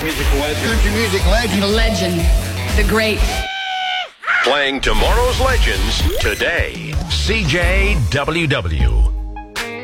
Country music legend. The legend. The great. Playing tomorrow's legends today. CJWW.